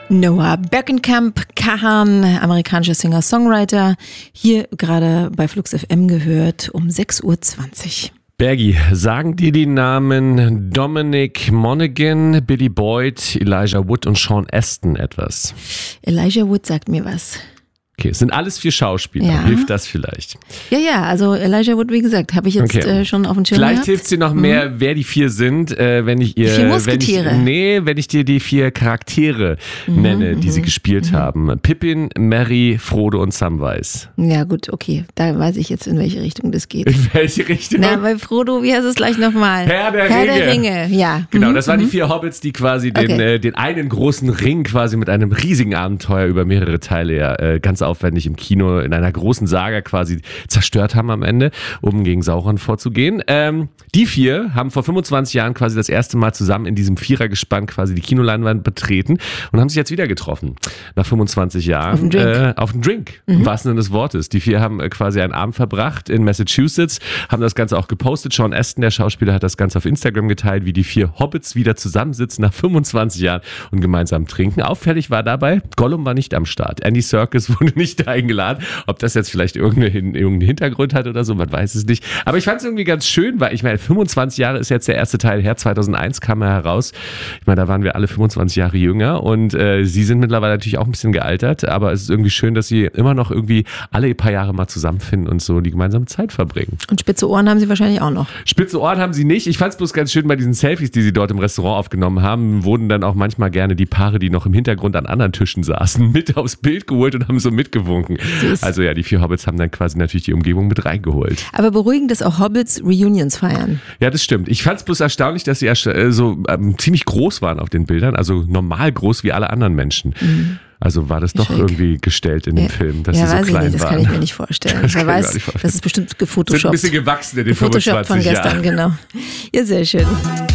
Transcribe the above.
Noah Bergenkamp, Kahan, amerikanischer Singer-Songwriter, hier gerade bei Flux FM gehört um 6.20 Uhr. Bergi, sagen dir die Namen Dominic Monaghan, Billy Boyd, Elijah Wood und Sean Astin etwas? Elijah Wood sagt mir was. Okay, es sind alles 4 Schauspieler. Ja. Hilft das vielleicht? Ja, also Elijah Wood, wie gesagt, habe ich jetzt schon auf dem Schirm Vielleicht gehabt. hilft es dir noch mehr, wer die 4 sind, wenn ich ihr, 4 Musketiere. wenn ich dir die 4 Charaktere nenne, die sie gespielt haben. Pippin, Merry, Frodo und Samwise. Ja gut, okay, da weiß ich jetzt, in welche Richtung das geht. In welche Richtung? Na, bei Frodo, wie heißt es gleich nochmal? Herr der Ringe, ja. Genau, das waren die 4 Hobbits, die quasi den einen großen Ring quasi mit einem riesigen Abenteuer über mehrere Teile ganz aufwendig im Kino in einer großen Saga quasi zerstört haben am Ende, um gegen Sauron vorzugehen. Die 4 haben vor 25 Jahren quasi das erste Mal zusammen in diesem Vierergespann quasi die Kinoleinwand betreten und haben sich jetzt wieder getroffen. Nach 25 Jahren. Auf einen Drink. Im wahrsten Sinne des Wortes. Die 4 haben quasi einen Abend verbracht in Massachusetts, haben das Ganze auch gepostet. Sean Astin, der Schauspieler, hat das Ganze auf Instagram geteilt, wie die 4 Hobbits wieder zusammensitzen nach 25 Jahren und gemeinsam trinken. Auffällig war dabei, Gollum war nicht am Start. Andy Serkis wurde nicht eingeladen. Ob das jetzt vielleicht irgendeinen Hintergrund hat oder so, man weiß es nicht. Aber ich fand es irgendwie ganz schön, weil ich meine, 25 Jahre ist jetzt der erste Teil her. 2001 kam er heraus. Ich meine, da waren wir alle 25 Jahre jünger und sie sind mittlerweile natürlich auch ein bisschen gealtert, aber es ist irgendwie schön, dass sie immer noch irgendwie alle paar Jahre mal zusammenfinden und so die gemeinsame Zeit verbringen. Und spitze Ohren haben sie wahrscheinlich auch noch. Spitze Ohren haben sie nicht. Ich fand es bloß ganz schön bei diesen Selfies, die sie dort im Restaurant aufgenommen haben, wurden dann auch manchmal gerne die Paare, die noch im Hintergrund an anderen Tischen saßen, mit aufs Bild geholt und haben so mitgewunken. Also ja, die 4 Hobbits haben dann quasi natürlich die Umgebung mit reingeholt. Aber beruhigend, dass auch Hobbits Reunions feiern. Ja, das stimmt. Ich fand es bloß erstaunlich, dass sie so ziemlich groß waren auf den Bildern, also normal groß wie alle anderen Menschen. Also war das doch irgendwie gestellt in dem Film, dass sie so klein waren. Das kann ich mir nicht vorstellen. Wer weiß, das ist bestimmt gefotoshoppt. Sind ein bisschen gewachsen in den 25 Jahren. Von gestern, genau. Ja, sehr schön.